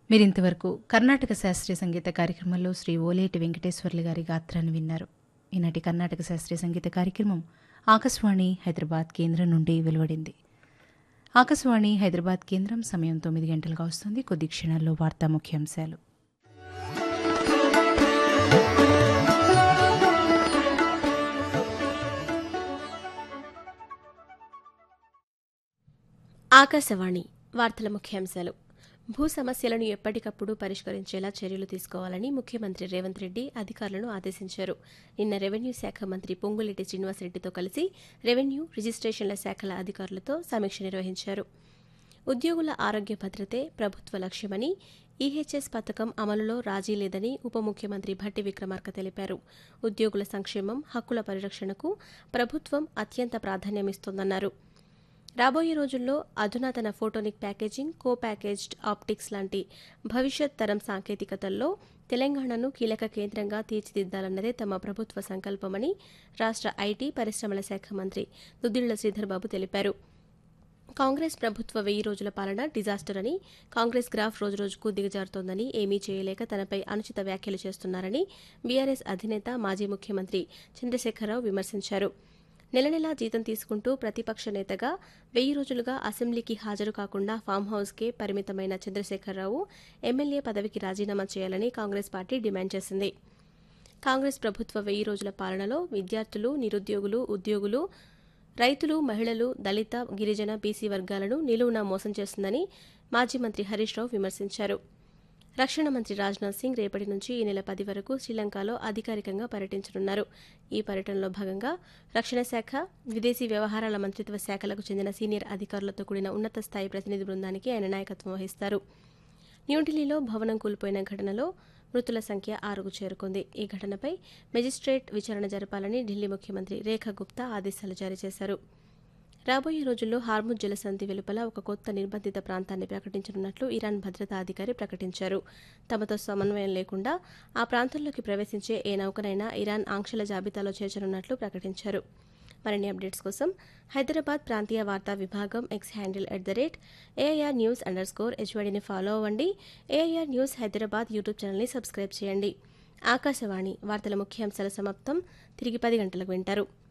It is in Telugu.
మీరింతవరకు కర్ణాటక శాస్త్రీయ సంగీత కార్యక్రమంలో శ్రీ ఓలేటి వెంకటేశ్వర్లు గారి గాత్రాన్ని విన్నారు. ఈనాటి కర్ణాటక శాస్త్రీయ సంగీత కార్యక్రమం ఆకాశవాణి హైదరాబాద్ కేంద్రం నుండి వెలువడింది. ఆకాశవాణి హైదరాబాద్ కేంద్రం సమయం 9 గంటలుగా వస్తుంది. కొద్ది క్షణాల్లో వార్తా ముఖ్యాంశాలు. ఆకాశవాణి వార్తల ముఖ్యాంశాలు. భూ సమస్యలను ఎప్పటికప్పుడు పరిష్కరించేలా చర్యలు తీసుకోవాలని ముఖ్యమంత్రి రేవంత్ రెడ్డి అధికారులను ఆదేశించారు. నిన్న రెవెన్యూ శాఖ మంత్రి పొంగులేటి శ్రీనివాసరెడ్డితో కలిసి రెవెన్యూ, రిజిస్ట్రేషన్ల శాఖల అధికారులతో సమీక్ష నిర్వహించారు. ఉద్యోగుల ఆరోగ్య భద్రతే ప్రభుత్వ లక్ష్యమని, ఈహెచ్ఎస్ పథకం అమలులో రాజీ లేదని ఉప ముఖ్యమంత్రి భట్టి విక్రమార్క తెలిపారు. ఉద్యోగుల సంక్షేమం, హక్కుల పరిరక్షణకు ప్రభుత్వం అత్యంత ప్రాధాన్యమిస్తోందన్నారు. రాబోయే రోజుల్లో అధునాతన ఫోటోనిక్ ప్యాకేజింగ్, కో ప్యాకేజ్డ్ ఆప్టిక్స్ లాంటి భవిష్యత్ తరం సాంకేతికతల్లో తెలంగాణను కీలక కేంద్రంగా తీర్చిదిద్దాలన్నదే తమ ప్రభుత్వ సంకల్పమని రాష్ట్ర ఐటీ, పరిశ్రమల శాఖ మంత్రి దుద్దిళ్ల శ్రీధర్బాబు తెలిపారు. కాంగ్రెస్ ప్రభుత్వ 1000 రోజుల పాలన డిజాస్టర్ అని, కాంగ్రెస్ గ్రాఫ్ రోజురోజుకు దిగజారుతోందని, ఏమీ చేయలేక తనపై అనుచిత వ్యాఖ్యలు చేస్తున్నారని బీఆర్ఎస్ అధినేత, మాజీ ముఖ్యమంత్రి చంద్రశేఖరరావు విమర్శించారు. నెలనెలా జీతం తీసుకుంటూ ప్రతిపక్ష నేతగా 1000 రోజులుగా అసెంబ్లీకి హాజరు కాకుండా ఫామ్ హౌస్కే పరిమితమైన చంద్రశేఖరరావు ఎమ్మెల్యే పదవికి రాజీనామా చేయాలని కాంగ్రెస్ పార్టీ డిమాండ్ చేసింది. కాంగ్రెస్ ప్రభుత్వ 1000 రోజుల పాలనలో విద్యార్థులు, నిరుద్యోగులు, ఉద్యోగులు, రైతులు, మహిళలు, దళిత, గిరిజన, బీసీ వర్గాలను నిలువునా మోసం చేస్తుందని మాజీ మంత్రి హరీష్ రావు విమర్శించారు. రక్షణ మంత్రి రాజ్నాథ్ సింగ్ రేపటి నుంచి ఈ నెల 10 వరకు శ్రీలంకలో అధికారికంగా పర్యటించనున్నారు. ఈ పర్యటనలో భాగంగా రక్షణ శాఖ, విదేశీ వ్యవహారాల మంత్రిత్వ శాఖలకు చెందిన సీనియర్ అధికారులతో కూడిన ఉన్నత స్థాయి ప్రతినిధి బృందానికి ఆయన నాయకత్వం వహిస్తారు. న్యూఢిల్లీలో భవనం కూలిపోయిన ఘటనలో మృతుల సంఖ్య 6కు చేరుకుంది. ఈ ఘటనపై మెజిస్ట్రేట్ విచారణ జరపాలని ఢిల్లీ ముఖ్యమంత్రి రేఖా గుప్తా ఆదేశాలు జారీ చేశారు. రాబోయే రోజుల్లో హార్ముజ్ జలసంధి వెలుపల ఒక కొత్త నిర్బంధిత ప్రాంతాన్ని ప్రకటించనున్నట్లు ఇరాన్ భద్రతా అధికారి ప్రకటించారు. తమతో సమన్వయం లేకుండా ఆ ప్రాంతంలోకి ప్రవేశించే ఏ నౌకనైనా ఇరాన్ ఆంక్షల జాబితాలో చేర్చనున్నట్లు ప్రకటించారు. మరిన్ని అప్డేట్స్ కోసం హైదరాబాద్ ప్రాంతీయ వార్తా విభాగం ఎక్స్ హ్యాండిల్ @AIR News_HYDని ఫాలో అవ్వండి. AIR న్యూస్ హైదరాబాద్ యూట్యూబ్ ఛానల్ని సబ్స్క్రైబ్ చేయండి. ఆకాశవాణి వార్తల ముఖ్యాంశాల సమాప్తం. తిరిగి 10 గంటలకు వింటారు.